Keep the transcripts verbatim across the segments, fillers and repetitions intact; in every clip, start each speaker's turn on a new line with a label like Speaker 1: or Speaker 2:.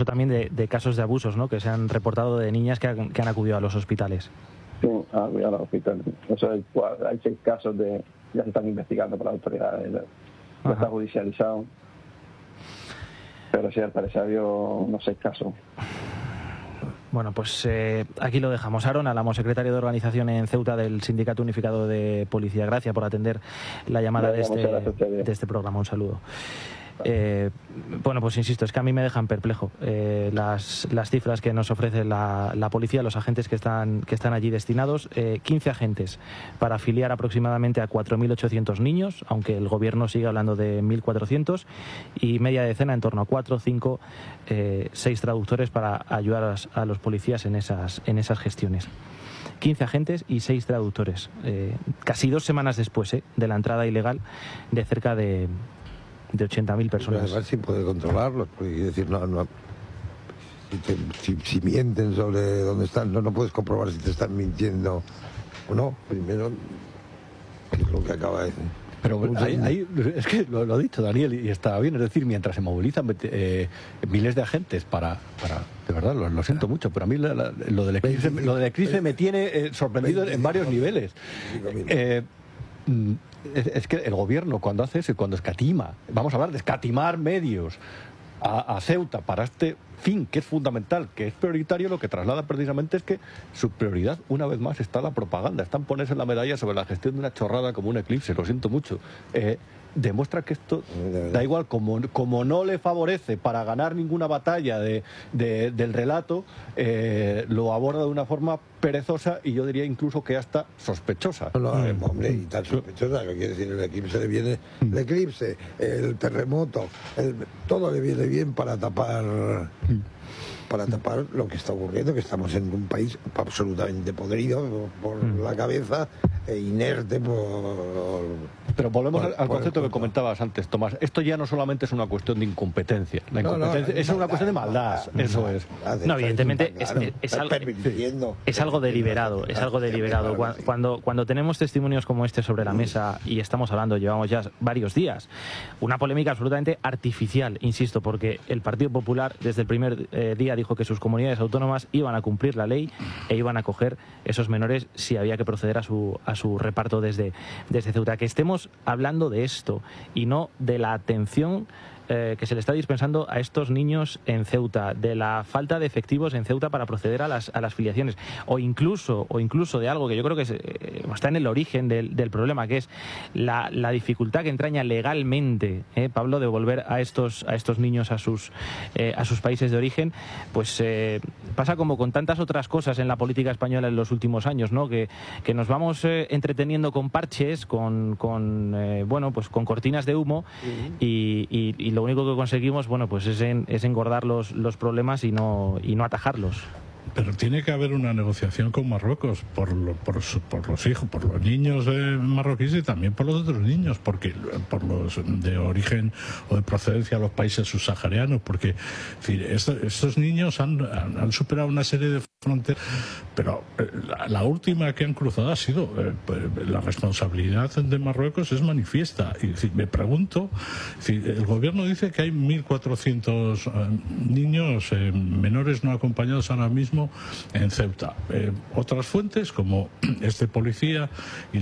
Speaker 1: también de, de casos de abusos, ¿no?, que se han reportado de niñas que han, que han acudido a los hospitales.
Speaker 2: Sí, han acudido a los hospitales. O sea, hay, hay seis casos de ya se están investigando por las autoridades, ya, ya está judicializado. Pero sí, al parecer ha habido unos seis casos.
Speaker 1: Bueno, pues eh, aquí lo dejamos. Aaron Álamo, secretario de organización en Ceuta del Sindicato Unificado de Policía. Gracias por atender la llamada de este, de este programa. Un saludo. Eh, bueno, pues insisto, es que a mí me dejan perplejo eh, las, las cifras que nos ofrece la, la policía, los agentes que están, que están allí destinados. Eh, quince agentes para afiliar aproximadamente a cuatro mil ochocientos niños, aunque el gobierno sigue hablando de mil cuatrocientos, y media decena, en torno a cuatro, cinco, eh, seis traductores para ayudar a, las, a los policías en esas, en esas gestiones. quince agentes y seis traductores, eh, casi dos semanas después eh, de la entrada ilegal de cerca de... de ochenta mil personas.
Speaker 3: Además, sin poder controlarlos, porque decir, no, no, si, te, si, si mienten sobre dónde están, no, no puedes comprobar si te están mintiendo o no. Primero, es lo que acaba de decir.
Speaker 4: Pero hay, hay, es que lo, lo ha dicho Daniel y está bien, es decir, mientras se movilizan eh, miles de agentes para, para de verdad, lo, lo siento mucho, pero a mí la, la, lo del eclipse, lo del eclipse me tiene eh, sorprendido en varios niveles. Eh, Es, es que el gobierno, cuando hace eso y cuando escatima, vamos a hablar de escatimar medios a, a Ceuta para este fin que es fundamental, que es prioritario, lo que traslada precisamente es que su prioridad, una vez más, está la propaganda, están ponerse la medalla sobre la gestión de una chorrada como un eclipse, lo siento mucho. Eh, demuestra que esto, da igual, como, como no le favorece para ganar ninguna batalla de, de, del relato, eh, lo aborda de una forma perezosa y yo diría incluso que hasta sospechosa.
Speaker 3: No, no, eh, hombre, y tan sospechosa, que quiere decir, el eclipse le viene, el eclipse, el terremoto, el, todo le viene bien para tapar... para tapar lo que está ocurriendo, que estamos en un país absolutamente podrido por mm. la cabeza e inerte por...
Speaker 4: Pero volvemos
Speaker 3: por,
Speaker 4: al
Speaker 3: por
Speaker 4: concepto que comentabas antes, Tomás. Esto ya no solamente es una cuestión de incompetencia. La incompetencia no, no, es una cuestión de maldad, maldad eso maldad, es.
Speaker 1: No, evidentemente es, es, es, algo, es algo deliberado, es algo deliberado. Cuando, cuando tenemos testimonios como este sobre la mesa y estamos hablando, llevamos ya varios días, una polémica absolutamente artificial, insisto, porque el Partido Popular desde el primer eh, día dijo que sus comunidades autónomas iban a cumplir la ley e iban a acoger esos menores si había que proceder a su, a su reparto desde, desde Ceuta. Que estemos hablando de esto y no de la atención Eh, que se le está dispensando a estos niños en Ceuta, de la falta de efectivos en Ceuta para proceder a las, a las filiaciones, o incluso, o incluso de algo que yo creo que es, eh, está en el origen del, del problema, que es la, la dificultad que entraña legalmente, eh, Pablo, de volver a estos, a estos niños a sus, eh, a sus países de origen. Pues eh, pasa como con tantas otras cosas en la política española en los últimos años, ¿no? Que, que nos vamos eh, entreteniendo con parches, con, con eh, bueno, pues con cortinas de humo, uh-huh. y, y, y lo único que conseguimos, bueno, pues es, en, es engordar los, los problemas y no, y no atajarlos.
Speaker 5: Pero tiene que haber una negociación con Marruecos por, lo, por, su, por los hijos, por los niños eh, marroquíes y también por los otros niños, porque por los de origen o de procedencia a los países subsaharianos, porque en fin, esto, estos niños han, han, han superado una serie de fronteras, pero eh, la, la última que han cruzado ha sido eh, pues, la responsabilidad de Marruecos es manifiesta. Y decir, me pregunto, decir, el gobierno dice que hay mil cuatrocientos eh, niños eh, menores no acompañados ahora mismo en Ceuta. Eh, otras fuentes, como este policía y,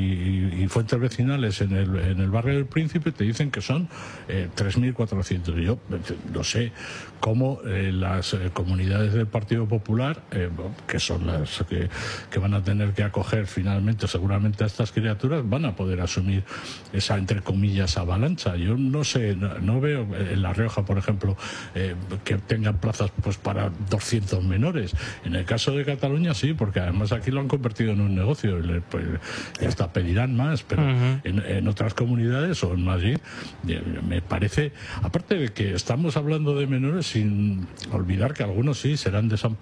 Speaker 5: y, y fuentes vecinales en el, en el barrio del Príncipe, te dicen que son eh, tres mil cuatrocientos. Yo no sé cómo eh, las eh, comunidades del Partido Popular, eh, que son las que, que van a tener que acoger finalmente seguramente a estas criaturas, van a poder asumir esa, entre comillas, avalancha. Yo no sé, no, no veo en La Rioja, por ejemplo, eh, que tengan plazas pues para doscientos menores. En el caso de Cataluña sí, porque además aquí lo han convertido en un negocio, pues, hasta pedirán más, pero uh-huh. en, en otras comunidades o en Madrid me parece, aparte de que estamos hablando de menores sin olvidar que algunos sí serán desamparados,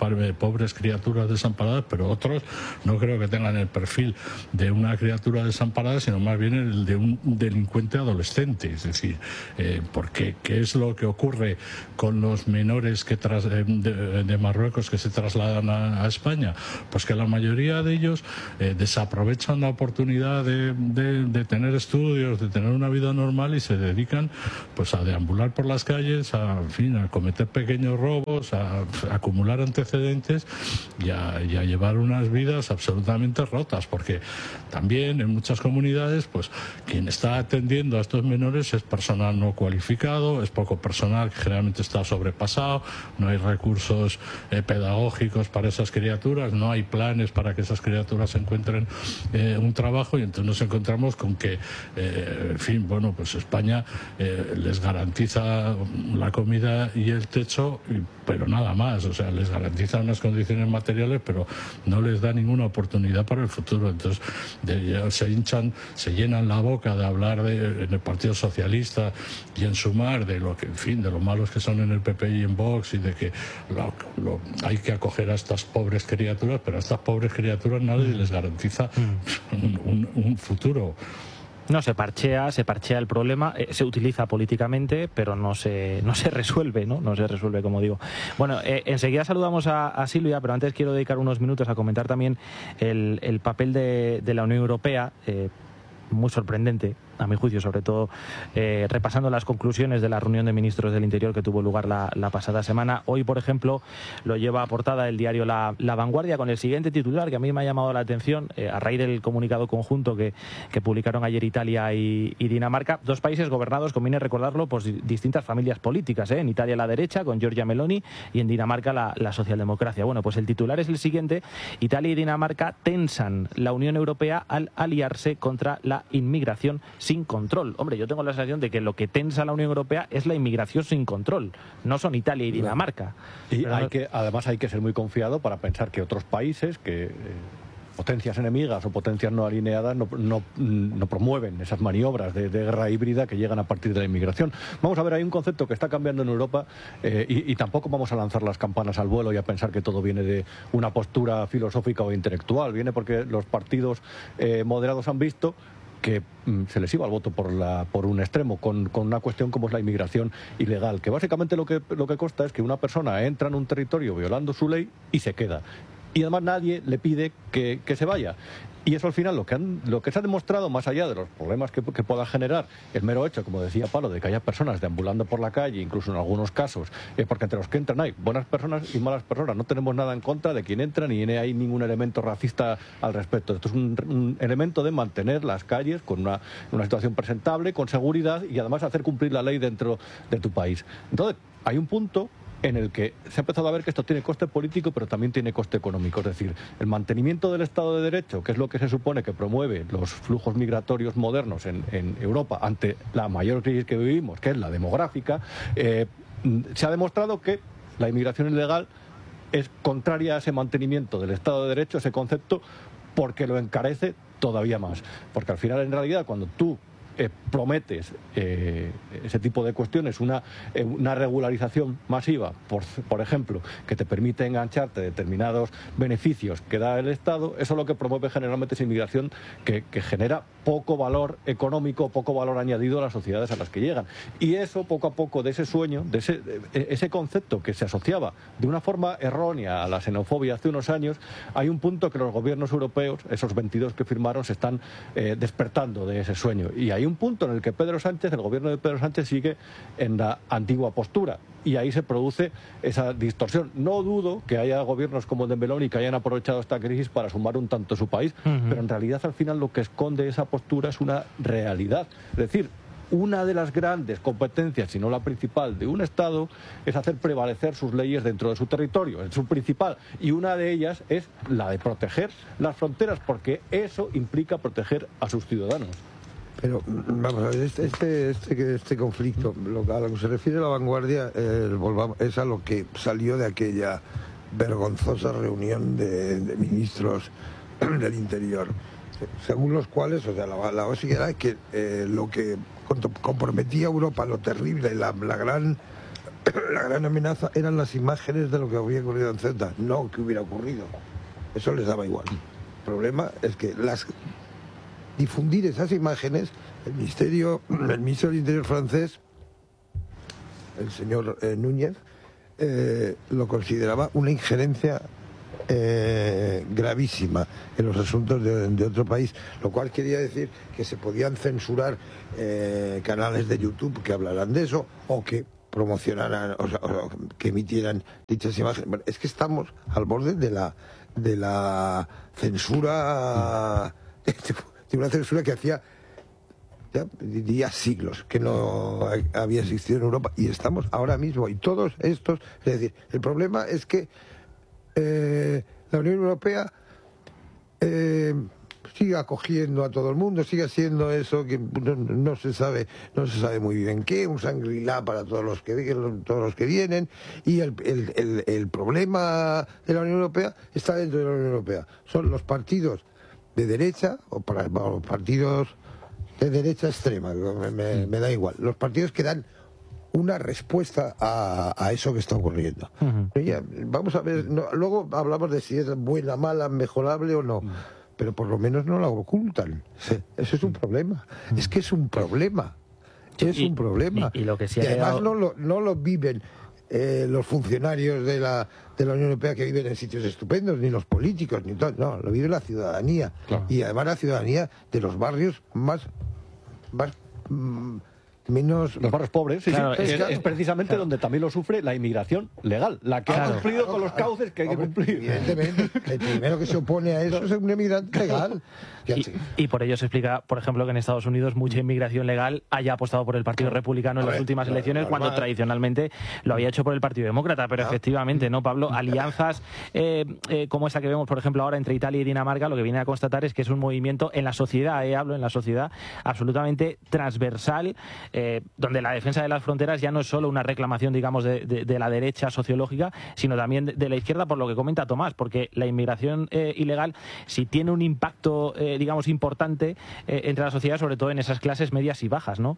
Speaker 5: pobres criaturas desamparadas, pero otros no creo que tengan el perfil de una criatura desamparada, sino más bien el de un delincuente adolescente. Es decir, eh, porque ¿qué es lo que ocurre con los menores que tras, de, de Marruecos que se trasladan a, a España? Pues que la mayoría de ellos eh, desaprovechan la oportunidad de, de, de tener estudios, de tener una vida normal, y se dedican pues a deambular por las calles, a, en fin, a cometer pequeños robos, a, a acumular antecedentes y a, y a llevar unas vidas absolutamente rotas, porque también en muchas comunidades pues quien está atendiendo a estos menores es personal no cualificado, es poco personal que generalmente está sobrepasado, no hay recursos eh, pedagógicos para esas criaturas, no hay planes para que esas criaturas encuentren eh, un trabajo, y entonces nos encontramos con que eh, en fin, bueno, pues España eh, les garantiza la comida y el techo, pero nada más, o sea, les garantiza unas condiciones materiales, pero no les da ninguna oportunidad para el futuro. Entonces de, se hinchan, se llenan la boca de hablar de, en el Partido Socialista y en Sumar de lo que, en fin, de lo malos que son en el P P y en Vox, y de que lo, lo, hay que acoger a estas pobres criaturas, pero a estas pobres criaturas nadie les garantiza un, un, un futuro.
Speaker 1: No, se parchea, se parchea el problema, eh, se utiliza políticamente, pero no se no se resuelve, ¿no? No se resuelve, como digo. Bueno, eh, enseguida saludamos a, a Silvia, pero antes quiero dedicar unos minutos a comentar también el, el papel de, de la Unión Europea, eh, muy sorprendente, a mi juicio, sobre todo eh, repasando las conclusiones de la reunión de ministros del Interior que tuvo lugar la, la pasada semana. Hoy, por ejemplo, lo lleva a portada el diario La, la Vanguardia con el siguiente titular que a mí me ha llamado la atención eh, a raíz del comunicado conjunto que, que publicaron ayer Italia y, y Dinamarca, dos países gobernados, conviene recordarlo, por distintas familias políticas, ¿eh? En Italia la derecha con Giorgia Meloni y en Dinamarca la, la socialdemocracia. Bueno, pues el titular es el siguiente: Italia y Dinamarca tensan la Unión Europea al aliarse contra la inmigración sin control. Hombre, yo tengo la sensación de que lo que tensa la Unión Europea es la inmigración sin control, no son Italia y Dinamarca.
Speaker 4: Y
Speaker 1: Pero
Speaker 4: hay
Speaker 1: no...
Speaker 4: que, además hay que ser muy confiado para pensar que otros países, que eh, potencias enemigas o potencias no alineadas, no, no, no promueven esas maniobras de, de guerra híbrida que llegan a partir de la inmigración. Vamos a ver, hay un concepto que está cambiando en Europa eh, y, y tampoco vamos a lanzar las campanas al vuelo y a pensar que todo viene de una postura filosófica o intelectual. Viene porque los partidos eh, moderados han visto que mm, se les iba el voto por la por un extremo con, con una cuestión como es la inmigración ilegal, que básicamente lo que lo que consta es que una persona entra en un territorio violando su ley y se queda, y además nadie le pide que, que se vaya. Y eso al final lo que han, lo que se ha demostrado, más allá de los problemas que, que pueda generar el mero hecho, como decía Pablo, de que haya personas deambulando por la calle, incluso en algunos casos, eh, porque entre los que entran hay buenas personas y malas personas. No tenemos nada en contra de quien entra, ni hay ningún elemento racista al respecto. Esto es un, un elemento de mantener las calles con una, una situación presentable, con seguridad, y además hacer cumplir la ley dentro de tu país. Entonces, hay un punto en el que se ha empezado a ver que esto tiene coste político, pero también tiene coste económico. Es decir, el mantenimiento del Estado de Derecho, que es lo que se supone que promueve los flujos migratorios modernos en, en Europa ante la mayor crisis que vivimos, que es la demográfica, eh, se ha demostrado que la inmigración ilegal es contraria a ese mantenimiento del Estado de Derecho, ese concepto, porque lo encarece todavía más. Porque al final, en realidad, cuando tú Eh, prometes eh, ese tipo de cuestiones, una, eh, una regularización masiva, por, por ejemplo, que te permite engancharte determinados beneficios que da el Estado, eso lo que promueve generalmente es inmigración que, que genera poco valor económico, poco valor añadido a las sociedades a las que llegan. Y eso, poco a poco, de ese sueño, de ese, de ese concepto que se asociaba de una forma errónea a la xenofobia hace unos años, hay un punto que los gobiernos europeos, esos veintidós que firmaron, se están eh, despertando de ese sueño. Y hay un punto en el que Pedro Sánchez, el gobierno de Pedro Sánchez, sigue en la antigua postura, y ahí se produce esa distorsión. No dudo que haya gobiernos como el de Meloni que hayan aprovechado esta crisis para sumar un tanto su país, uh-huh. pero en realidad al final lo que esconde esa postura es una realidad. Es decir, una de las grandes competencias, si no la principal, de un Estado es hacer prevalecer sus leyes dentro de su territorio, es su principal, y una de ellas es la de proteger las fronteras, porque eso implica proteger a sus ciudadanos.
Speaker 3: Pero vamos a ver, este, este, este, este conflicto, lo, a lo que se refiere a la Vanguardia, eh, volvamos, es a lo que salió de aquella vergonzosa reunión de, de ministros del Interior, según los cuales, o sea, la, la básica era que eh, lo que comprometía a Europa, lo terrible, la, la gran la gran amenaza eran las imágenes de lo que había ocurrido en Ceuta, no que hubiera ocurrido. Eso les daba igual. El problema es que las difundir esas imágenes, el ministerio, el ministro del Interior francés, el señor eh, Núñez, eh, lo consideraba una injerencia eh, gravísima en los asuntos de, de otro país, lo cual quería decir que se podían censurar eh, canales de YouTube que hablaran de eso o que promocionaran, o sea, o que emitieran dichas imágenes. Bueno, es que estamos al borde de la de la censura, de una censura que hacía ya diría siglos que no había existido en Europa, y estamos ahora mismo, y todos estos, es decir, el problema es que eh, la Unión Europea eh, sigue acogiendo a todo el mundo, sigue haciendo eso que no, no se sabe no se sabe muy bien qué, un Shangri-La para todos los que todos los que vienen, y el, el, el, el problema de la Unión Europea está dentro de la Unión Europea. Son los partidos de derecha o para los partidos de derecha extrema, me, me, me da igual, los partidos que dan una respuesta a, a eso que está ocurriendo. Uh-huh. Ya, vamos a ver, no, luego hablamos de si es buena, mala, mejorable o no. Uh-huh. Pero por lo menos no la ocultan. Eso es un problema. Es que es un problema. Es y, un problema.
Speaker 1: Y, y, lo que sí
Speaker 3: y además
Speaker 1: quedado...
Speaker 3: no, lo, no lo viven eh, los funcionarios de la, de la Unión Europea, que viven en sitios estupendos, ni los políticos, ni todo. No, lo vive la ciudadanía. Claro. Y además la ciudadanía de los barrios más... más mmm, menos
Speaker 4: los barrios pobres, sí,
Speaker 1: claro,
Speaker 4: sí. Es,
Speaker 1: es,
Speaker 4: es precisamente claro. donde también lo sufre la inmigración legal, la que claro, ha cumplido claro, con los claro, cauces que hay que cumplir.
Speaker 3: Evidentemente, el primero que se opone a eso es un inmigrante legal.
Speaker 1: Y, y por ello se explica, por ejemplo, que en Estados Unidos mucha inmigración legal haya apostado por el Partido Republicano en ver, las últimas elecciones, normal. Cuando tradicionalmente lo había hecho por el Partido Demócrata. Pero no. efectivamente, ¿no, Pablo? Alianzas eh, eh, como esa que vemos, por ejemplo, ahora entre Italia y Dinamarca, lo que viene a constatar es que es un movimiento en la sociedad, eh, hablo en la sociedad, absolutamente transversal, eh, donde la defensa de las fronteras ya no es solo una reclamación, digamos, de, de, de la derecha sociológica, sino también de, de la izquierda, por lo que comenta Tomás, porque la inmigración eh, ilegal, si tiene un impacto, eh, digamos, importante eh, entre la sociedad, sobre todo en esas clases medias y bajas, ¿no?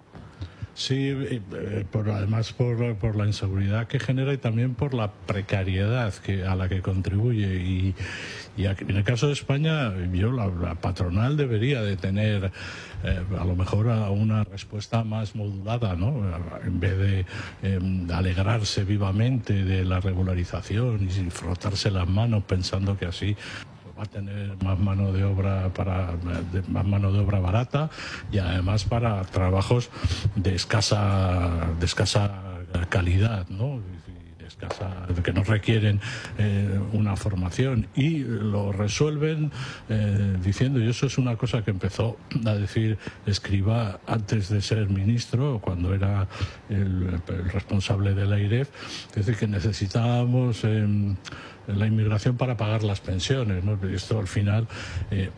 Speaker 5: Sí, eh, por, además por, por la inseguridad que genera y también por la precariedad que, a la que contribuye. Y, y aquí, en el caso de España, yo la, la patronal debería de tener eh, a lo mejor una respuesta más modulada, ¿no? En vez de eh, alegrarse vivamente de la regularización y frotarse las manos pensando que así va a tener más mano de obra para de, más mano de obra barata y además para trabajos de escasa de escasa calidad, ¿no? Escasa, que no requieren eh, una formación, y lo resuelven eh, diciendo, y eso es una cosa que empezó a decir Escrivá antes de ser ministro, cuando era el, el responsable de la I R E F, es decir, que necesitábamos eh, la inmigración para pagar las pensiones, ¿no? Esto al final eh,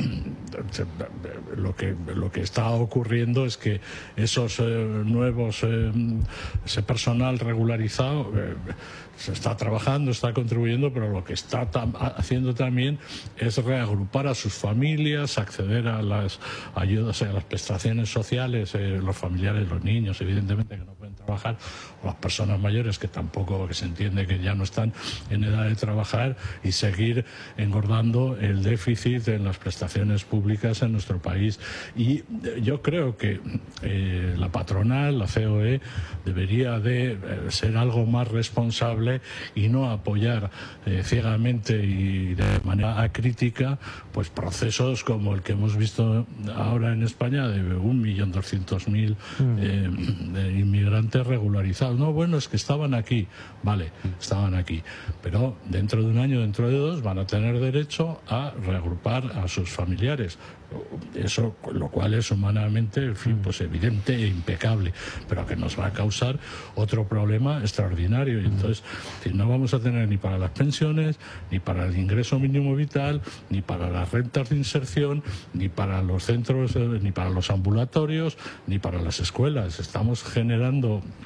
Speaker 5: lo que lo que está ocurriendo es que esos eh, nuevos eh, ese personal regularizado eh, se está trabajando, está contribuyendo, pero lo que está tam- haciendo también es reagrupar a sus familias, acceder a las ayudas, a las prestaciones sociales, eh, los familiares, los niños, evidentemente, que no pueden trabajar, o las personas mayores que tampoco, que se entiende que ya no están en edad de trabajar, y seguir engordando el déficit en las prestaciones públicas en nuestro país. Y yo creo que eh, la patronal, la C O E, debería de eh, ser algo más responsable y no apoyar eh, ciegamente y de manera acrítica pues procesos como el que hemos visto ahora en España de un millón doscientos mil eh, de inmigrantes regularizados. No, bueno, es que estaban aquí, vale, estaban aquí, pero dentro de un año, dentro de dos, van a tener derecho a reagrupar a sus familiares. Eso, lo cual es humanamente, en fin, pues evidente e impecable, pero que nos va a causar otro problema extraordinario. Y entonces, si no vamos a tener ni para las pensiones, ni para el ingreso mínimo vital, ni para las rentas de inserción, ni para los centros, ni para los ambulatorios, ni para las escuelas. Estamos generando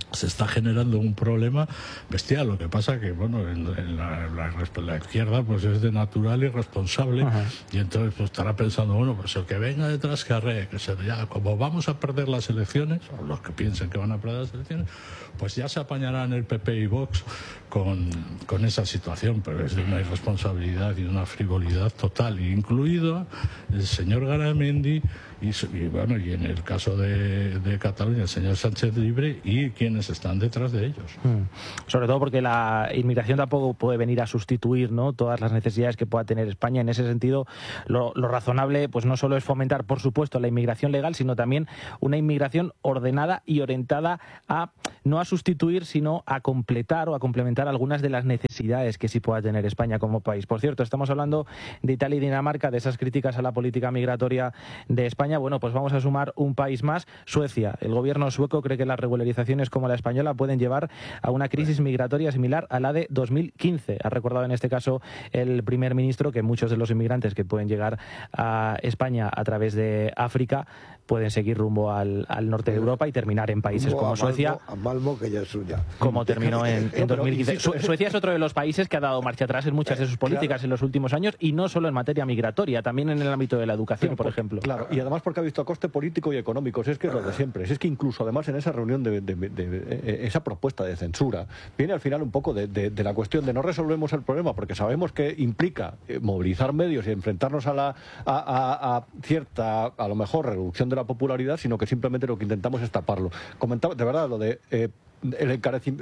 Speaker 5: se está generando un problema bestial. Lo que pasa que, bueno, en, en la, la, la izquierda pues es de natural y responsable. Ajá. Y entonces pues estará pensando, bueno, pues el que venga detrás que arre, que se, ya, como vamos a perder las elecciones, o los que piensen que van a perder las elecciones, pues ya se apañarán el P P y Vox con, con esa situación, pero es de una irresponsabilidad y de una frivolidad total, incluido el señor Garamendi y, y bueno, y en el caso de, de Cataluña el señor Sánchez Libre y quienes están detrás de ellos.
Speaker 1: Hmm. Sobre todo porque la inmigración tampoco puede venir a sustituir, ¿no?, todas las necesidades que pueda tener España. En ese sentido, lo, lo razonable pues no solo es fomentar, por supuesto, la inmigración legal, sino también una inmigración ordenada y orientada a no a sustituir, sino a completar o a complementar algunas de las necesidades que sí pueda tener España como país. Por cierto, estamos hablando de Italia y Dinamarca, de esas críticas a la política migratoria de España. Bueno, pues vamos a sumar un país más, Suecia. El gobierno sueco cree que las regularizaciones como la española pueden llevar a una crisis migratoria similar a la de dos mil quince. Ha recordado en este caso el primer ministro que muchos de los inmigrantes que pueden llegar a España a través de África pueden seguir rumbo al, al norte de Europa y terminar en países como
Speaker 3: a
Speaker 1: Suecia.
Speaker 3: Malmo, a Malmo, que ya es suya.
Speaker 1: Como terminó en, en dos mil quince. Su, Suecia es otro de los países que ha dado marcha atrás en muchas de sus políticas claro. en los últimos años, y no solo en materia migratoria, también en el ámbito de la educación,
Speaker 4: Pero,
Speaker 1: por ejemplo.
Speaker 4: Claro, y además porque ha visto coste político y económico. Si es que es lo de siempre. Si es que incluso además en esa reunión de, de, de, de, de esa propuesta de censura viene al final un poco de, de, de la cuestión de no resolvemos el problema porque sabemos que implica movilizar medios y enfrentarnos a la a, a, a cierta, a lo mejor, reducción de la popularidad, sino que simplemente lo que intentamos es taparlo. Comentaba, de verdad, lo de eh, el encarecimiento,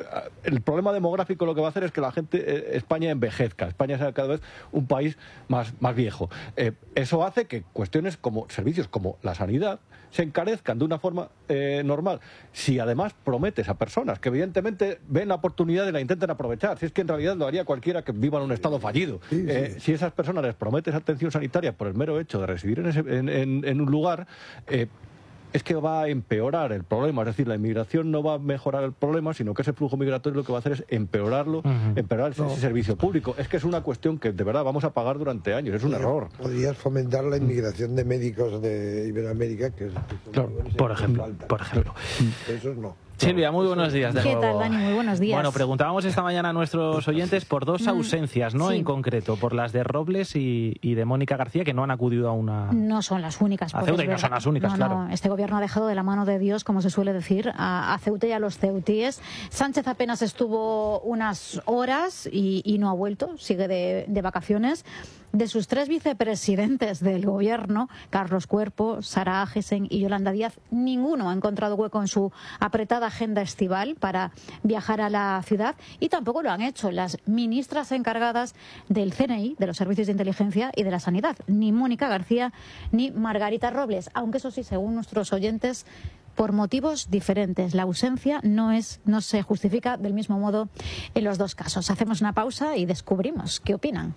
Speaker 4: el problema demográfico lo que va a hacer es que la gente, eh, España envejezca, España sea cada vez un país más, más viejo. Eh, eso hace que cuestiones como servicios como la sanidad se encarezcan de una forma eh, normal. Si además prometes a personas que evidentemente ven la oportunidad y la intentan aprovechar, si es que en realidad lo haría cualquiera que viva en un estado fallido, sí, sí. Eh, si esas personas les prometes atención sanitaria por el mero hecho de residir en, ese, en, en, en un lugar, eh, es que va a empeorar el problema. Es decir, la inmigración no va a mejorar el problema, sino que ese flujo migratorio lo que va a hacer es empeorarlo, uh-huh. empeorar ese, no. ese servicio público. Es que es una cuestión que de verdad vamos a pagar durante años, es un
Speaker 3: Podría, error. Podrías fomentar la inmigración de médicos de Iberoamérica, que es
Speaker 1: claro, por ejemplo, por ejemplo.
Speaker 3: Eso no.
Speaker 1: Silvia, muy buenos días de
Speaker 6: ¿Qué
Speaker 1: nuevo.
Speaker 6: ¿Qué tal, Dani? Muy buenos días.
Speaker 1: Bueno, preguntábamos esta mañana a nuestros oyentes por dos ausencias, ¿no? Sí. En concreto, por las de Robles y, y de Mónica García, que no han acudido a una...
Speaker 6: No son las únicas.
Speaker 1: A Ceuta, y no son las únicas,
Speaker 6: no,
Speaker 1: claro.
Speaker 6: No, este gobierno ha dejado de la mano de Dios, como se suele decir, a, a Ceuta y a los ceutíes. Sánchez apenas estuvo unas horas y, y no ha vuelto, sigue de, de vacaciones. De sus tres vicepresidentes del gobierno, Carlos Cuerpo, Sara Agesen y Yolanda Díaz, ninguno ha encontrado hueco en su apretada agenda estival para viajar a la ciudad, y tampoco lo han hecho las ministras encargadas del C N I, de los servicios de inteligencia y de la sanidad, ni Mónica García ni Margarita Robles, aunque eso sí, según nuestros oyentes, por motivos diferentes. La ausencia no es, no se justifica del mismo modo en los dos casos. Hacemos una pausa y descubrimos qué opinan.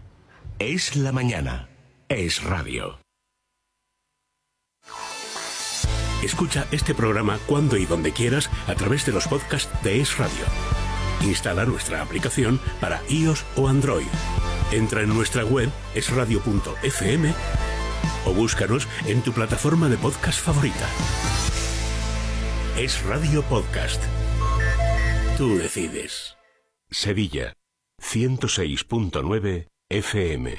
Speaker 7: Es la mañana. Es radio. Escucha este programa cuando y donde quieras a través de los podcasts de Es Radio. Instala nuestra aplicación para iOS o Android. Entra en nuestra web es radio punto efe eme o búscanos en tu plataforma de podcast favorita. Es Radio Podcast. Tú decides. Sevilla, ciento seis punto nueve efe eme.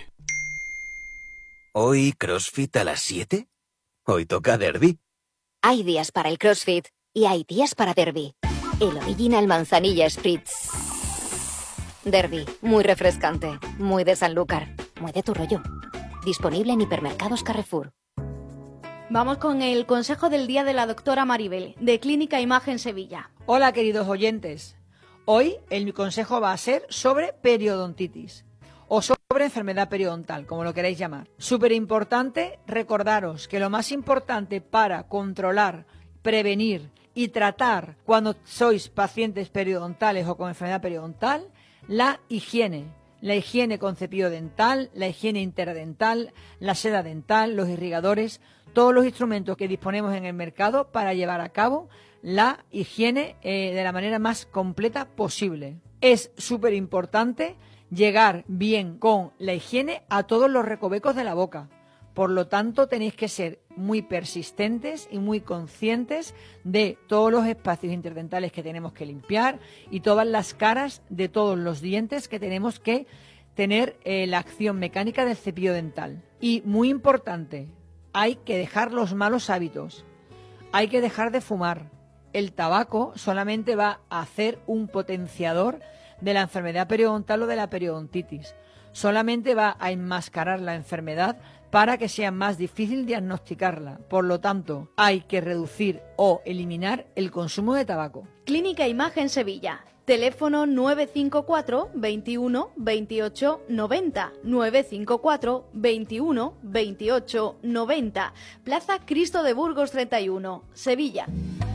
Speaker 8: ¿Hoy CrossFit a las siete? ¿Hoy toca derbi?
Speaker 9: Hay días para el CrossFit y hay días para derbi. El Original Manzanilla Spritz. Derbi, muy refrescante, muy de Sanlúcar, muy de tu rollo. Disponible en hipermercados Carrefour.
Speaker 10: Vamos con el consejo del día de la doctora Maribel, de Clínica Imagen Sevilla.
Speaker 11: Hola, queridos oyentes. Hoy el consejo va a ser sobre periodontitis o sobre enfermedad periodontal, como lo queráis llamar. Súper importante recordaros que lo más importante para controlar, prevenir y tratar cuando sois pacientes periodontales o con enfermedad periodontal, la higiene. La higiene con cepillo dental, la higiene interdental, la seda dental, los irrigadores, todos los instrumentos que disponemos en el mercado para llevar a cabo la higiene eh, de la manera más completa posible. Es súper importante llegar bien con la higiene a todos los recovecos de la boca, Por lo tanto, tenéis que ser muy persistentes y muy conscientes de todos los espacios interdentales que tenemos que limpiar y todas las caras de todos los dientes que tenemos que tener eh, la acción mecánica del cepillo dental. Y muy importante, hay que dejar los malos hábitos, hay que dejar de fumar. El tabaco solamente va a hacer un potenciador de la enfermedad periodontal o de la periodontitis. Solamente va a enmascarar la enfermedad para que sea más difícil diagnosticarla. Por lo tanto, hay que reducir o eliminar el consumo de tabaco.
Speaker 10: Clínica Imagen Sevilla. Teléfono nueve cinco cuatro, veintiuno, veintiocho, noventa, nueve cinco cuatro, veintiuno, veintiocho, noventa. Plaza Cristo de Burgos treinta y uno, Sevilla.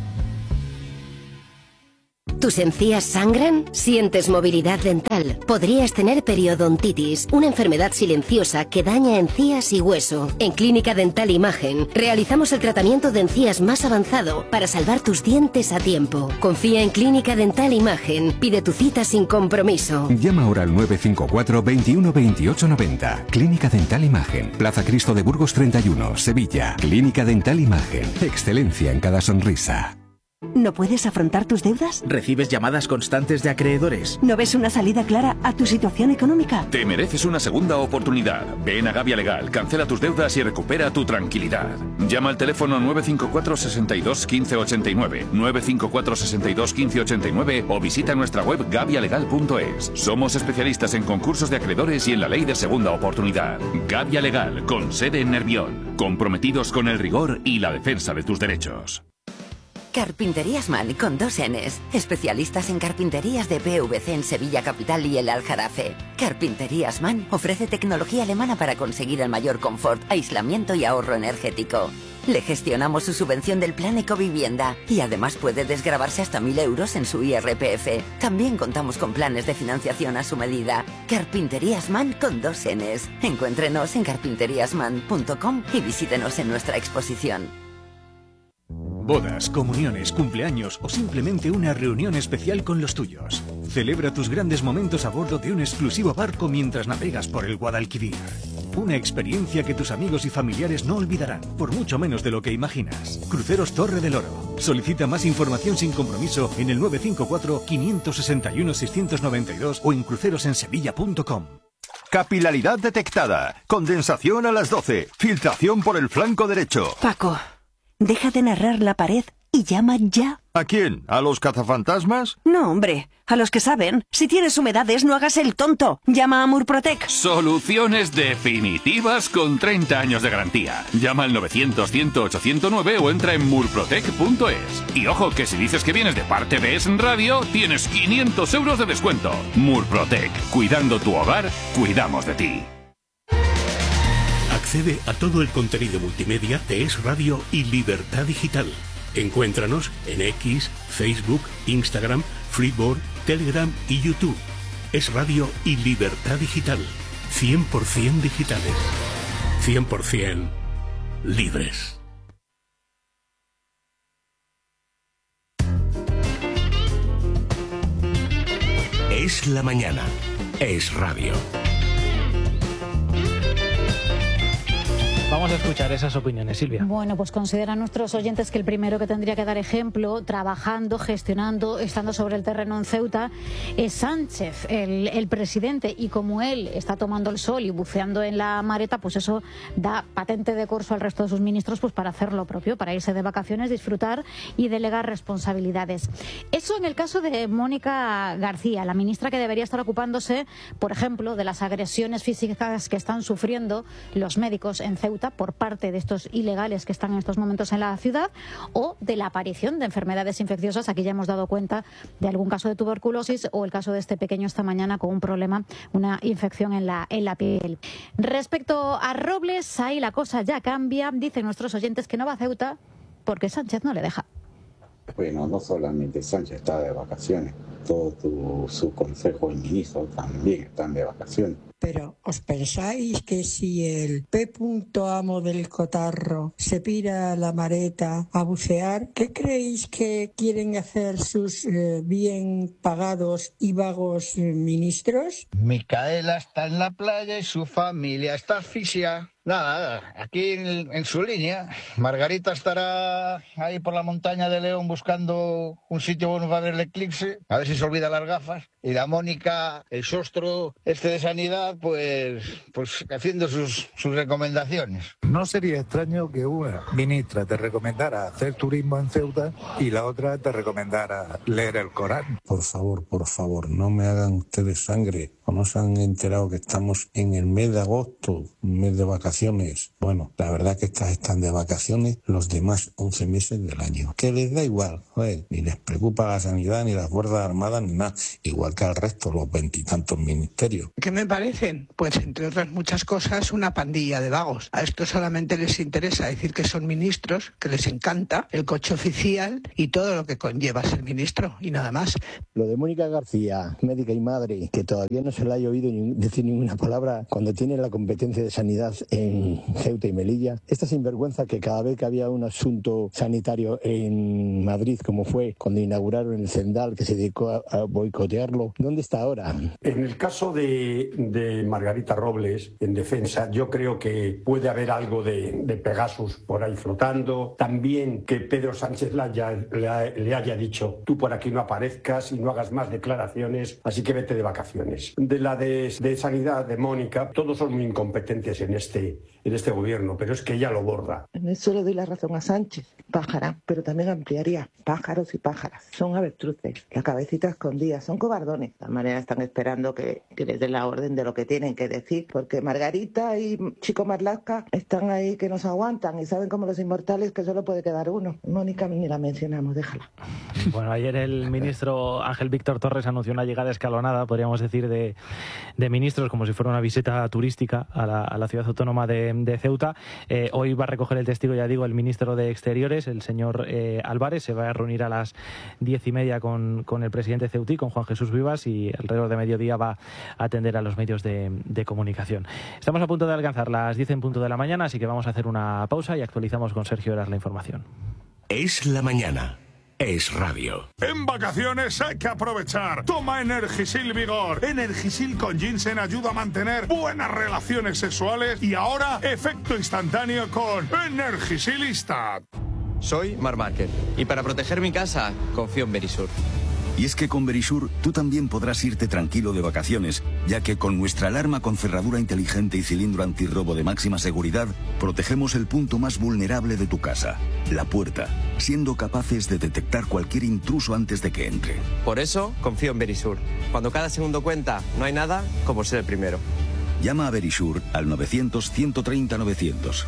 Speaker 12: ¿Tus encías sangran? ¿Sientes movilidad dental? Podrías tener periodontitis, una enfermedad silenciosa que daña encías y hueso. En Clínica Dental Imagen realizamos el tratamiento de encías más avanzado para salvar tus dientes a tiempo. Confía en Clínica Dental Imagen. Pide tu cita sin compromiso.
Speaker 13: Llama ahora al nueve cinco cuatro, veintiuno, veintiocho, noventa. Clínica Dental Imagen. Plaza Cristo de Burgos treinta y uno, Sevilla. Clínica Dental Imagen. Excelencia en cada sonrisa.
Speaker 14: ¿No puedes afrontar tus deudas?
Speaker 15: ¿Recibes llamadas constantes de acreedores?
Speaker 14: ¿No ves una salida clara a tu situación económica?
Speaker 16: Te mereces una segunda oportunidad. Ven a Gavia Legal, cancela tus deudas y recupera tu tranquilidad. Llama al teléfono nueve cinco cuatro, sesenta y dos, quince ochenta y nueve, nueve cinco cuatro, sesenta y dos, quince ochenta y nueve o visita nuestra web gavia legal punto es. Somos especialistas en concursos de acreedores y en la ley de segunda oportunidad. Gavia Legal, con sede en Nervión. Comprometidos con el rigor y la defensa de tus derechos.
Speaker 12: Carpinterías Man con dos Ns. Especialistas en carpinterías de P V C en Sevilla Capital y el Aljarafe. Carpinterías Man ofrece tecnología alemana para conseguir el mayor confort, aislamiento y ahorro energético. Le gestionamos su subvención del plan Ecovivienda y además puede desgravarse hasta mil euros en su I R P F. También contamos con planes de financiación a su medida. Carpinterías Man con dos Ns. Encuéntrenos en carpinterías man punto com y visítenos en nuestra exposición.
Speaker 17: Bodas, comuniones, cumpleaños o simplemente una reunión especial con los tuyos. Celebra tus grandes momentos a bordo de un exclusivo barco mientras navegas por el Guadalquivir. Una experiencia que tus amigos y familiares no olvidarán, por mucho menos de lo que imaginas. Cruceros Torre del Oro. Solicita más información sin compromiso en el nueve cinco cuatro, cinco seis uno, seis nueve dos o en crucerosensevilla punto com.
Speaker 18: Capilaridad detectada. Condensación a las doce. Filtración por el flanco derecho.
Speaker 14: Paco, deja de narrar la pared y llama ya.
Speaker 18: ¿A quién? ¿A los cazafantasmas?
Speaker 14: No, hombre, a los que saben. Si tienes humedades, no hagas el tonto. Llama a Murprotec.
Speaker 16: Soluciones definitivas con treinta años de garantía. Llama al novecientos, cien, ocho cero nueve o entra en murprotec punto es. Y ojo, que si dices que vienes de parte de Es Radio, tienes quinientos euros de descuento. Murprotec. Cuidando tu hogar, cuidamos de ti.
Speaker 7: Accede a todo el contenido multimedia de Es Radio y Libertad Digital. Encuéntranos en X, Facebook, Instagram, Freeboard, Telegram y YouTube. Es Radio y Libertad Digital. cien por ciento digitales. cien por ciento libres. Es la mañana. Es Radio.
Speaker 1: Vamos a escuchar esas opiniones, Silvia.
Speaker 6: Bueno, pues consideran nuestros oyentes que el primero que tendría que dar ejemplo, trabajando, gestionando, estando sobre el terreno en Ceuta, es Sánchez, el, el presidente. Y como él está tomando el sol y buceando en la mareta, pues eso da patente de corso al resto de sus ministros pues para hacer lo propio, para irse de vacaciones, disfrutar y delegar responsabilidades. Eso en el caso de Mónica García, la ministra que debería estar ocupándose, por ejemplo, de las agresiones físicas que están sufriendo los médicos en Ceuta por parte de estos ilegales que están en estos momentos en la ciudad, o de la aparición de enfermedades infecciosas. Aquí ya hemos dado cuenta de algún caso de tuberculosis o el caso de este pequeño esta mañana con un problema, una infección en la, en la piel. Respecto a Robles, ahí la cosa ya cambia. Dicen nuestros oyentes que no va a Ceuta porque Sánchez no le deja.
Speaker 19: Bueno, no solamente Sánchez está de vacaciones, todo tu, su consejo y ministros también están de vacaciones.
Speaker 20: Pero, ¿os pensáis que si el P. amo del Cotarro se pira a la mareta a bucear, qué creéis que quieren hacer sus eh, bien pagados y vagos eh, ministros?
Speaker 21: Micaela está en la playa y su familia está asfixiada. Nada, aquí en, en su línea. Margarita estará ahí por la montaña de León buscando un sitio bueno para ver el eclipse, a ver si se olvida las gafas. Y la Mónica, el sostro este de Sanidad, pues, pues haciendo sus, sus recomendaciones.
Speaker 22: No sería extraño que una ministra te recomendara hacer turismo en Ceuta y la otra te recomendara leer el Corán.
Speaker 23: Por favor, por favor, no me hagan ustedes sangre. ¿O no se han enterado que estamos en el mes de agosto, un mes de vacaciones? Bueno, la verdad que estas están de vacaciones los demás once meses del año. Que les da igual, joder, ni les preocupa la sanidad, ni las Fuerzas Armadas, ni nada. Igual que al resto, los veintitantos ministerios.
Speaker 24: ¿Qué me parecen? Pues entre otras muchas cosas, una pandilla de vagos. A esto solamente les interesa decir que son ministros, que les encanta el coche oficial y todo lo que conlleva ser ministro, y nada más.
Speaker 25: Lo de Mónica García, médica y madre, que todavía no se le haya oído ni decir ninguna palabra cuando tiene la competencia de sanidad en Ceuta y Melilla. Esta sinvergüenza que cada vez que había un asunto sanitario en Madrid, como fue cuando inauguraron el Zendal, que se dedicó a, a boicotearlo, ¿dónde está ahora?
Speaker 26: En el caso de, de Margarita Robles, en defensa, yo creo que puede haber algo de, de Pegasus por ahí flotando. También que Pedro Sánchez le haya, le, le haya dicho, tú por aquí no aparezcas y no hagas más declaraciones, así que vete de vacaciones. De la de, de Sanidad, de Mónica, todos son muy incompetentes en este, en este gobierno, pero es que ella lo borda.
Speaker 27: En eso le doy la razón a Sánchez, pájara, pero también ampliaría, pájaros y pájaras. Son avestruces, la cabecita escondida, son cobardones. De esta manera están esperando que, que les den la orden de lo que tienen que decir, porque Margarita y Chico Marlaska están ahí que nos aguantan y saben como los inmortales que solo puede quedar uno. Mónica ni la mencionamos, déjala.
Speaker 1: Bueno, ayer el ministro Ángel Víctor Torres anunció una llegada escalonada, podríamos decir, de, de ministros, como si fuera una visita turística a la, a la ciudad autónoma de, de Ceuta. Eh, hoy va a recoger el testigo, ya digo, el ministro de Exteriores, el señor eh, Álvarez. Se va a reunir a las diez y media con, con el presidente ceutí, con Juan Jesús Vivas, y alrededor de mediodía va a atender a los medios de, de comunicación. Estamos a punto de alcanzar las diez en punto de la mañana, así que vamos a hacer una pausa y actualizamos con Sergio Heras la información.
Speaker 7: Es la mañana. Es radio.
Speaker 28: En vacaciones hay que aprovechar. Toma Energisil Vigor. Energisil con ginseng ayuda a mantener buenas relaciones sexuales y ahora efecto instantáneo con Energisil Instant.
Speaker 29: Soy Marc Márquez y para proteger mi casa confío en Verisur.
Speaker 30: Y es que con Verisur tú también podrás irte tranquilo de vacaciones, ya que con nuestra alarma con cerradura inteligente y cilindro antirrobo de máxima seguridad, protegemos el punto más vulnerable de tu casa, la puerta, siendo capaces de detectar cualquier intruso antes de que entre.
Speaker 29: Por eso confío en Verisur. Cuando cada segundo cuenta, no hay nada como ser el primero.
Speaker 30: Llama a Verisur al novecientos, ciento treinta, novecientos.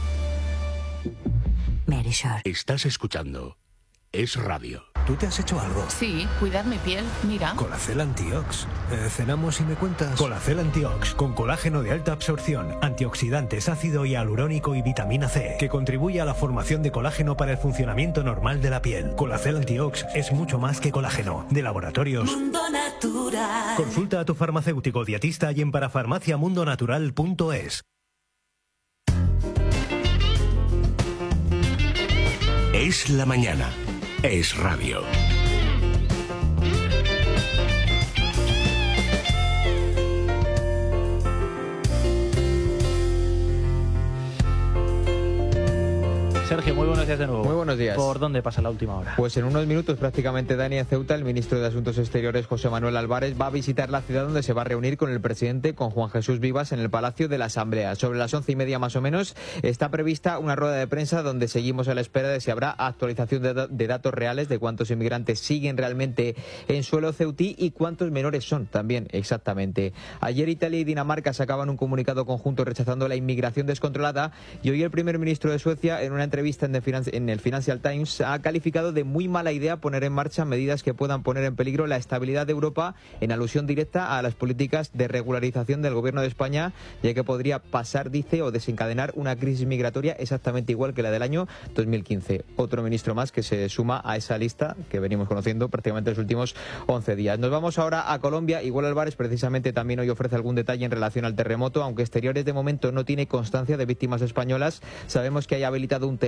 Speaker 7: Verisur. Estás escuchando Es Radio.
Speaker 31: ¿Tú te has hecho algo?
Speaker 32: Sí, cuidar mi piel, mira.
Speaker 31: Colacel Antiox. Eh, cenamos y me cuentas. Colacel Antiox, con colágeno de alta absorción, antioxidantes, ácido hialurónico y vitamina C, que contribuye a la formación de colágeno para el funcionamiento normal de la piel. Colacel Antiox es mucho más que colágeno. De Laboratorios
Speaker 33: Mundo Natural.
Speaker 31: Consulta a tu farmacéutico dietista y en parafarmacia mundo natural punto es.
Speaker 7: Es la mañana. Es radio.
Speaker 1: Sergio, muy buenos días de nuevo.
Speaker 34: Muy buenos días.
Speaker 1: ¿Por dónde pasa la última hora?
Speaker 34: Pues en unos minutos prácticamente, Dani, en Ceuta, el ministro de Asuntos Exteriores, José Manuel Álvarez, va a visitar la ciudad donde se va a reunir con el presidente, con Juan Jesús Vivas, en el Palacio de la Asamblea. Sobre las once y media más o menos está prevista una rueda de prensa donde seguimos a la espera de si habrá actualización de, de datos reales de cuántos inmigrantes siguen realmente en suelo ceutí y cuántos menores son también exactamente. Ayer Italia y Dinamarca sacaban un comunicado conjunto rechazando la inmigración descontrolada y hoy el primer ministro de Suecia, en una entrevista en, en el Financial Times, ha calificado de muy mala idea poner en marcha medidas que puedan poner en peligro la estabilidad de Europa, en alusión directa a las políticas de regularización del gobierno de España, ya que podría pasar, dice, o desencadenar una crisis migratoria exactamente igual que la del año dos mil quince. Otro ministro más que se suma a esa lista que venimos conociendo prácticamente los últimos once días. Nos vamos ahora a Colombia. Igual Álvarez precisamente también hoy ofrece algún detalle en relación al terremoto, aunque Exteriores de momento no tiene constancia de víctimas españolas. Sabemos que hay habilitado un teléfono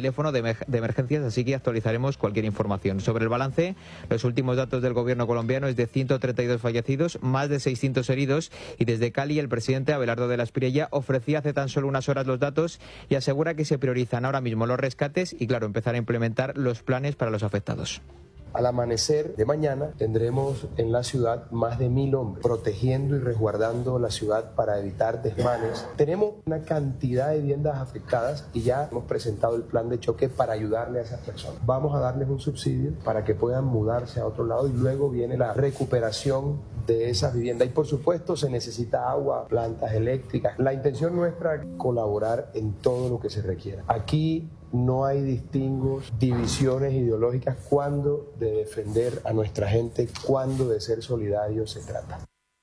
Speaker 34: teléfono de, de emergencias, así que actualizaremos cualquier información. Sobre el balance, los últimos datos del gobierno colombiano es de ciento treinta y dos fallecidos, más de seiscientos heridos, y desde Cali el presidente Abelardo de la Espriella ofrecía hace tan solo unas horas los datos y asegura que se priorizan ahora mismo los rescates y, claro, empezar a implementar los planes para los afectados.
Speaker 2: Al amanecer de mañana tendremos en la ciudad más de mil hombres protegiendo y resguardando la ciudad para evitar desmanes. Tenemos una cantidad de viviendas afectadas y ya hemos presentado el plan de choque para ayudarle a esas personas. Vamos a darles un subsidio para que puedan mudarse a otro lado y luego viene la recuperación de esas viviendas. Y por supuesto se necesita agua, plantas eléctricas. La intención nuestra es colaborar en todo lo que se requiera. Aquí no hay distingos, divisiones ideológicas cuando de defender a nuestra gente, cuando de ser solidarios se trata.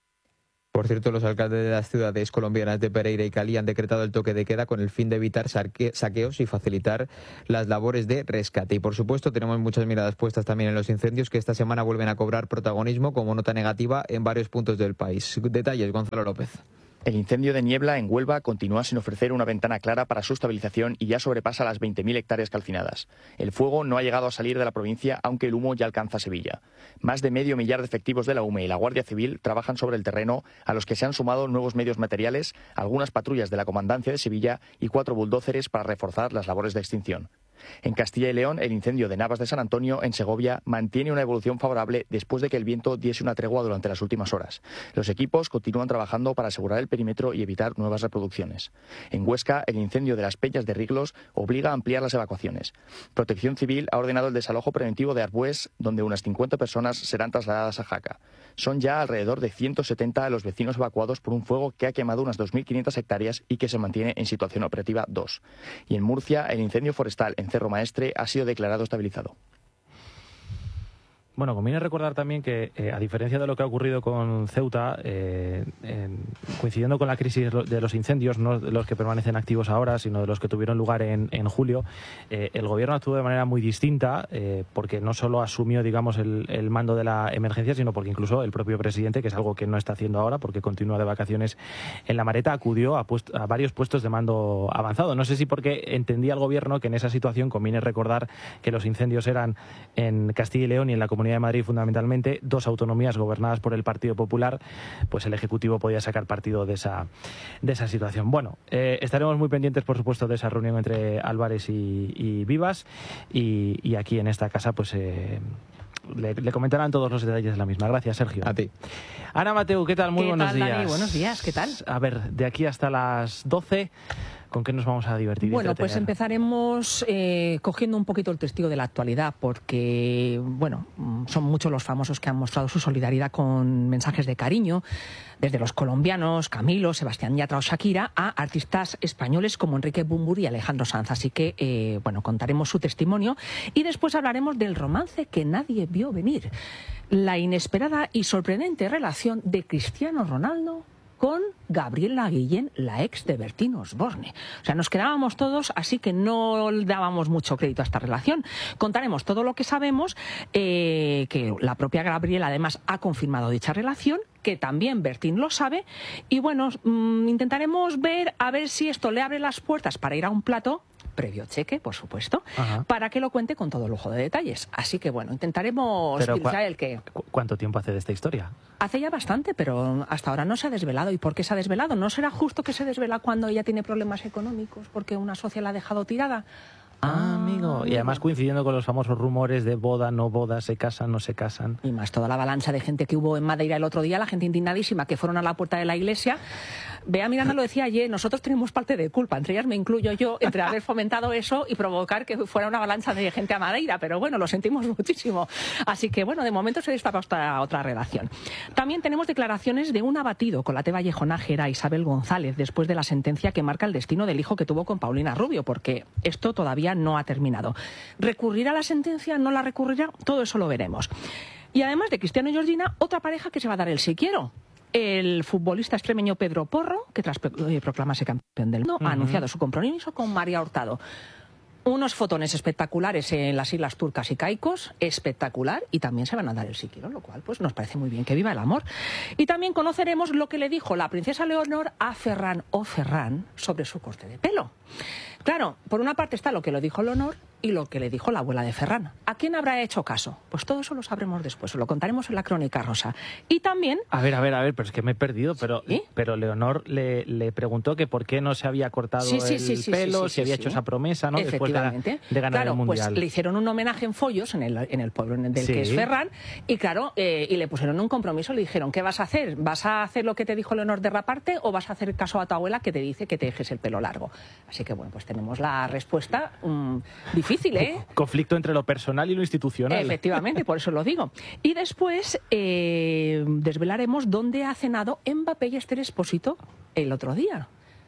Speaker 34: Por cierto, los alcaldes de las ciudades colombianas de Pereira y Cali han decretado el toque de queda con el fin de evitar saque, saqueos y facilitar las labores de rescate. Y por supuesto tenemos muchas miradas puestas también en los incendios que esta semana vuelven a cobrar protagonismo como nota negativa en varios puntos del país. Detalles, Gonzalo López.
Speaker 3: El incendio de Niebla en Huelva continúa sin ofrecer una ventana clara para su estabilización y ya sobrepasa las veinte mil hectáreas calcinadas. El fuego no ha llegado a salir de la provincia, aunque el humo ya alcanza Sevilla. Más de medio millar de efectivos de la U M E y la Guardia Civil trabajan sobre el terreno, a los que se han sumado nuevos medios materiales, algunas patrullas de la Comandancia de Sevilla y cuatro bulldóceres para reforzar las labores de extinción. En Castilla y León, el incendio de Navas de San Antonio, en Segovia, mantiene una evolución favorable después de que el viento diese una tregua durante las últimas horas. Los equipos continúan trabajando para asegurar el perímetro y evitar nuevas reproducciones. En Huesca, el incendio de las Peñas de Riglos obliga a ampliar las evacuaciones. Protección Civil ha ordenado el desalojo preventivo de Arbués, donde unas cincuenta personas serán trasladadas a Jaca. Son ya alrededor de ciento setenta los vecinos evacuados por un fuego que ha quemado unas dos mil quinientas hectáreas y que se mantiene en situación operativa dos. Y en Murcia, el incendio forestal en Cerro Maestre ha sido declarado estabilizado.
Speaker 1: Bueno, conviene recordar también que, eh, a diferencia de lo que ha ocurrido con Ceuta, eh, en, coincidiendo con la crisis de los incendios, no de los que permanecen activos ahora, sino de los que tuvieron lugar en, en julio, eh, el gobierno actuó de manera muy distinta, eh, porque no solo asumió, digamos, el, el mando de la emergencia, sino porque incluso el propio presidente, que es algo que no está haciendo ahora, porque continúa de vacaciones en La Mareta, acudió a, puest a varios puestos de mando avanzado. No sé si porque entendía el gobierno que en esa situación conviene recordar que los incendios eran en Castilla y León y en la Comunidad de Madrid fundamentalmente, dos autonomías gobernadas por el Partido Popular, pues el Ejecutivo podía sacar partido de esa, de esa situación. Bueno, eh, estaremos muy pendientes, por supuesto, de esa reunión entre Álvarez y, y Vivas, y, y aquí en esta casa, pues... Eh, Le, le comentarán todos los detalles de la misma. Gracias, Sergio.
Speaker 34: A ti.
Speaker 1: Ana Mateu, ¿qué tal? Muy
Speaker 4: ¿Qué
Speaker 1: buenos
Speaker 4: tal,
Speaker 1: días.
Speaker 4: Dani? Buenos días, ¿qué tal?
Speaker 1: A ver, de aquí hasta las doce, ¿con qué nos vamos a divertir?
Speaker 4: Bueno, pues empezaremos eh, cogiendo un poquito el testigo de la actualidad, porque, bueno, son muchos los famosos que han mostrado su solidaridad con mensajes de cariño, desde los colombianos, Camilo, Sebastián Yatra o Shakira, a artistas españoles como Enrique Bunbury y Alejandro Sanz. Así que, eh, bueno, contaremos su testimonio y después hablaremos del romance que nadie vio venir. La inesperada y sorprendente relación de Cristiano Ronaldo con Gabriela Guillén, la ex de Bertín Osborne. O sea, nos quedábamos todos, así que no dábamos mucho crédito a esta relación. Contaremos todo lo que sabemos, eh, que la propia Gabriela además ha confirmado dicha relación, que también Bertín lo sabe, y bueno, mmm, intentaremos ver a ver si esto le abre las puertas para ir a un plato, previo cheque, por supuesto, Ajá. para que lo cuente con todo lujo de detalles. Así que bueno, intentaremos filtrar el que...
Speaker 1: ¿Cu ¿Cuánto tiempo hace de esta historia?
Speaker 4: Hace ya bastante, pero hasta ahora no se ha desvelado. ¿Y por qué se ha desvelado? ¿No será justo que se desvela cuando ella tiene problemas económicos porque una socia la ha dejado tirada?
Speaker 1: Ah, amigo. Y además coincidiendo con los famosos rumores de boda, no boda, se casan, no se casan.
Speaker 4: Y más toda la avalancha de gente que hubo en Madeira el otro día, la gente indignadísima que fueron a la puerta de la iglesia. Bea Miranda lo decía ayer, nosotros tenemos parte de culpa, entre ellas me incluyo yo, entre haber fomentado eso y provocar que fuera una avalancha de gente a Madeira, pero bueno, lo sentimos muchísimo. Así que bueno, de momento se destapa esta otra redacción. También tenemos declaraciones de un abatido con la T Vallejonajera Isabel González después de la sentencia que marca el destino del hijo que tuvo con Paulina Rubio, porque esto todavía no ha terminado. ¿Recurrirá la sentencia? ¿No la recurrirá? Todo eso lo veremos. Y además de Cristiano y Georgina, otra pareja que se va a dar el sí quiero. El futbolista extremeño Pedro Porro, que tras proclamarse campeón del mundo, uh-huh. ha anunciado su compromiso con María Hurtado. Unos fotones espectaculares en las Islas Turcas y Caicos, espectacular, y también se van a dar el sí quiero, lo cual pues nos parece muy bien, que viva el amor. Y también conoceremos lo que le dijo la princesa Leonor a Ferran o Ferran sobre su corte de pelo. Claro, por una parte está lo que lo dijo Leonor y lo que le dijo la abuela de Ferran. ¿A quién habrá hecho caso? Pues todo eso lo sabremos después, lo contaremos en la Crónica Rosa. Y también...
Speaker 1: A ver, a ver, a ver, pero es que me he perdido, pero,
Speaker 4: ¿Sí?
Speaker 1: pero Leonor le, le preguntó que por qué no se había cortado
Speaker 4: Sí, sí,
Speaker 1: el
Speaker 4: sí, sí,
Speaker 1: pelo,
Speaker 4: sí, sí,
Speaker 1: si había
Speaker 4: sí,
Speaker 1: hecho
Speaker 4: sí.
Speaker 1: esa promesa, ¿no? Después de,
Speaker 4: Efectivamente.
Speaker 1: de ganar
Speaker 4: claro,
Speaker 1: el Mundial.
Speaker 4: Pues le hicieron un homenaje en Follos, en el, en el pueblo del
Speaker 1: Sí.
Speaker 4: que es Ferran, y claro, eh, y le pusieron un compromiso, le dijeron, ¿qué vas a hacer? ¿Vas a hacer lo que te dijo Leonor de raparte o vas a hacer caso a tu abuela que te dice que te dejes el pelo largo? Así que bueno, pues tenemos la respuesta um, difícil, ¿eh?
Speaker 1: Conflicto entre lo personal y lo institucional.
Speaker 4: Efectivamente, por eso lo digo. Y después eh, desvelaremos dónde ha cenado Mbappé y Esther Expósito el otro día.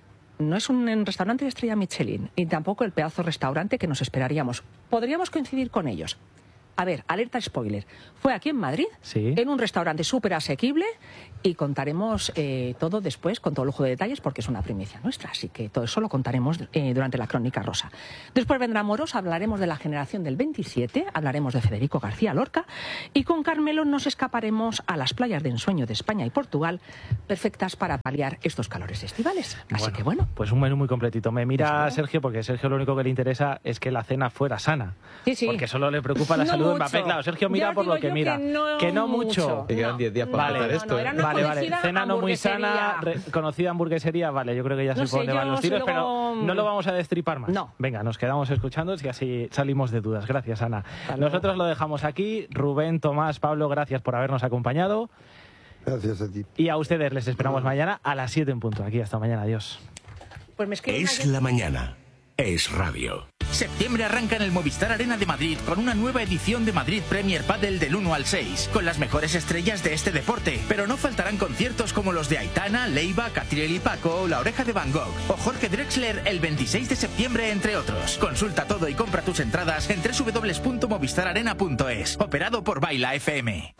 Speaker 4: No es un restaurante de estrella Michelin, y tampoco el pedazo restaurante que nos esperaríamos. Podríamos coincidir con ellos. A ver, alerta spoiler. Fue aquí en Madrid,
Speaker 1: sí.
Speaker 4: en un restaurante súper asequible, y contaremos eh, todo después, con todo lujo de detalles, porque es una primicia nuestra. Así que todo eso lo contaremos eh, durante la Crónica Rosa. Después vendrá Moros, hablaremos de la generación del veintisiete, hablaremos de Federico García Lorca, y con Carmelo nos escaparemos a las playas de ensueño de España y Portugal, perfectas para paliar estos calores estivales. Así
Speaker 1: bueno,
Speaker 4: que bueno.
Speaker 1: Pues un menú muy completito. Me mira
Speaker 4: Pues
Speaker 1: Sergio, porque a Sergio lo único que le interesa es que la cena fuera sana.
Speaker 4: Sí, sí.
Speaker 1: Porque solo le preocupa la
Speaker 4: No
Speaker 1: salud de
Speaker 4: mucho.
Speaker 1: Mbappé. Claro, Sergio mira
Speaker 4: Ya
Speaker 1: por
Speaker 4: digo
Speaker 1: lo que
Speaker 4: yo
Speaker 1: mira.
Speaker 4: que no
Speaker 1: que no
Speaker 4: mucho.
Speaker 1: mucho.
Speaker 34: Te quedan diez días para
Speaker 1: Vale,
Speaker 34: hacer esto.
Speaker 4: no, era una
Speaker 1: Vale, vale.
Speaker 4: conocida
Speaker 1: Cena no muy sana,
Speaker 4: hamburguesería.
Speaker 1: re- conocida hamburguesería, vale, yo creo que ya
Speaker 4: No
Speaker 1: sé por
Speaker 4: sé,
Speaker 1: dónde van
Speaker 4: yo
Speaker 1: los tiros,
Speaker 4: si
Speaker 1: pero
Speaker 4: luego-
Speaker 1: no lo vamos a destripar más.
Speaker 4: No.
Speaker 1: Venga, nos quedamos escuchando y así salimos de dudas. Gracias, Ana.
Speaker 4: luego.
Speaker 1: Nosotros lo dejamos aquí. Rubén, Tomás, Pablo, gracias por habernos acompañado.
Speaker 22: Gracias a ti.
Speaker 1: Y a ustedes les esperamos mañana a las siete en punto. Aquí, hasta mañana. Adiós.
Speaker 4: Pues me escriben
Speaker 7: Es
Speaker 4: ayer-
Speaker 7: la mañana. Es radio.
Speaker 5: Septiembre arranca en el Movistar Arena de Madrid con una nueva edición de Madrid Premier Padel del uno al seis, con las mejores estrellas de este deporte. Pero no faltarán conciertos como los de Aitana, Leiva, Catriel y Paco, La Oreja de Van Gogh o Jorge Drexler el veintiséis de septiembre, entre otros. Consulta todo y compra tus entradas en doble u doble u doble u punto movistar arena punto es. Operado por Baila F M.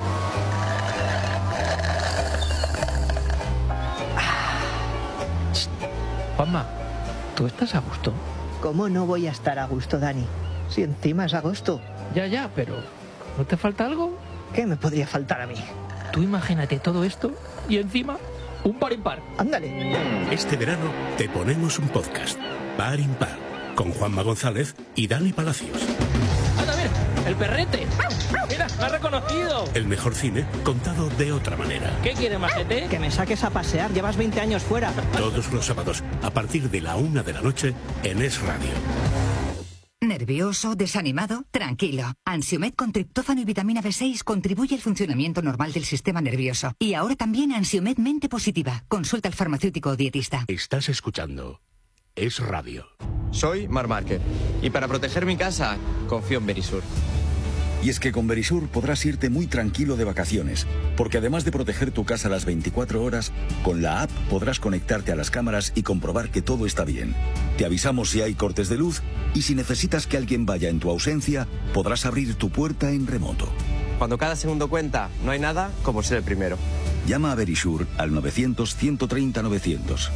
Speaker 34: Juanma, ¿tú estás a gusto?
Speaker 6: ¿Cómo no voy a estar a gusto, Dani? Si encima es agosto.
Speaker 34: Ya, ya, pero ¿no te falta algo?
Speaker 6: ¿Qué me podría faltar a mí?
Speaker 34: Tú imagínate todo esto y encima un par impar.
Speaker 6: Ándale.
Speaker 7: Este verano te ponemos un podcast, Par Impar, con Juanma González y Dani Palacios.
Speaker 34: ¡Anda, a ver! ¡El perrete! ¡Mira, me ha reconocido!
Speaker 7: El mejor cine contado de otra manera.
Speaker 34: ¿Qué quiere, majete?
Speaker 6: Que me saques a pasear, llevas veinte años fuera.
Speaker 7: Todos los sábados, a partir de la una de la noche, en Es Radio.
Speaker 8: ¿Nervioso? ¿Desanimado? Tranquilo. Ansiomed con triptófano y vitamina B seis contribuye al funcionamiento normal del sistema nervioso. Y ahora también Ansiomed Mente Positiva. Consulta al farmacéutico o dietista.
Speaker 7: Estás escuchando Es Radio.
Speaker 29: Soy Mar Márquez y para proteger mi casa confío en Verisur.
Speaker 30: Y es que con Verisur podrás irte muy tranquilo de vacaciones, porque además de proteger tu casa las veinticuatro horas, con la app podrás conectarte a las cámaras y comprobar que todo está bien. Te avisamos si hay cortes de luz y si necesitas que alguien vaya en tu ausencia, podrás abrir tu puerta en remoto.
Speaker 29: Cuando cada segundo cuenta, no hay nada como ser el primero.
Speaker 30: Llama a Verisur al novecientos, ciento treinta, novecientos.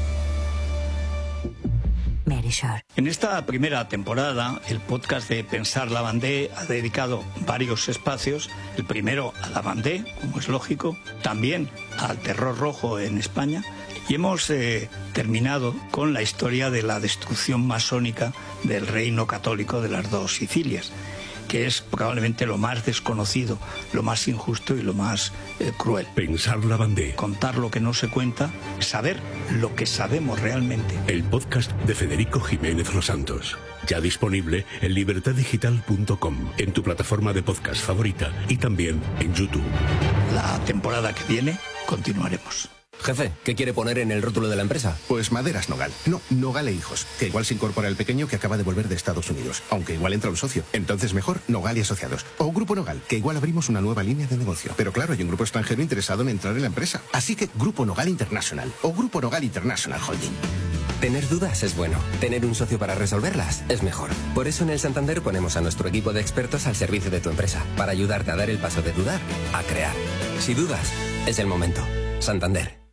Speaker 8: Verisur.
Speaker 9: En esta primera temporada, el podcast de Pensar Lavandé ha dedicado varios espacios. El primero a Lavandé, como es lógico, también al terror rojo en España. Y hemos eh, terminado con la historia de la destrucción masónica del reino católico de las dos Sicilias, que es probablemente lo más desconocido, lo más injusto y lo más eh, cruel.
Speaker 7: Pensar Lavandé.
Speaker 9: Contar lo que no se cuenta, saber lo que sabemos realmente.
Speaker 7: El podcast de Federico Jiménez Los Santos. Ya disponible en libertad digital punto com, en tu plataforma de podcast favorita y también en YouTube.
Speaker 9: La temporada que viene continuaremos.
Speaker 10: Jefe, ¿qué quiere poner en el rótulo de la empresa?
Speaker 11: Pues Maderas Nogal. No, Nogal e Hijos. Que igual se incorpora el pequeño que acaba de volver de Estados Unidos. Aunque igual entra un socio. Entonces mejor Nogal y Asociados. O Grupo Nogal, que igual abrimos una nueva línea de negocio. Pero claro, hay un grupo extranjero interesado en entrar en la empresa. Así que Grupo Nogal International. O Grupo Nogal International Holding.
Speaker 10: Tener dudas es bueno. Tener un socio para resolverlas es mejor. Por eso en el Santander ponemos a nuestro equipo de expertos al servicio de tu empresa. Para ayudarte a dar el paso de dudar a crear. Si dudas, es el momento. Santander.